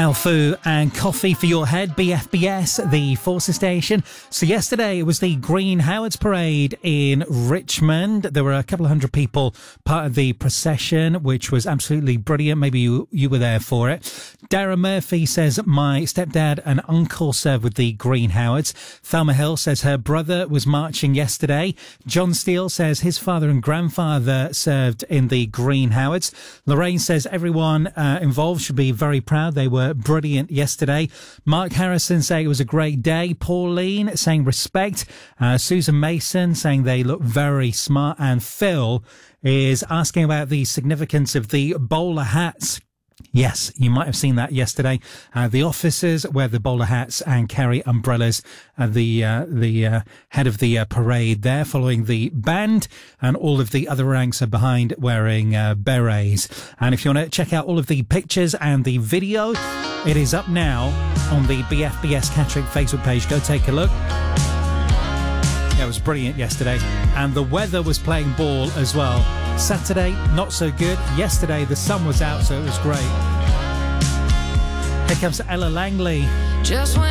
Halfu and Coffee for Your Head, BFBS, the Forces station. So yesterday it was the Green Howards Parade in Richmond. There were a couple of hundred people part of the procession, which was absolutely brilliant. Maybe you were there for it. Dara Murphy says, my stepdad and uncle served with the Green Howards. Thelma Hill says her brother was marching yesterday. John Steele says his father and grandfather served in the Green Howards. Lorraine says everyone involved should be very proud. They were brilliant yesterday. Mark Harrison saying it was a great day. Pauline saying respect. Susan Mason saying they look very smart. And Phil is asking about the significance of the bowler hats. Yes, you might have seen that yesterday. The officers wear the bowler hats and carry umbrellas. The head of the parade there following the band, and all of the other ranks are behind wearing berets. And if you want to check out all of the pictures and the video, it is up now on the BFBS Catterick Facebook page. Go take a look. It was brilliant yesterday, and the weather was playing ball as well. Saturday, not so good. Yesterday, the sun was out, so it was great. Here comes Ella Langley. Just when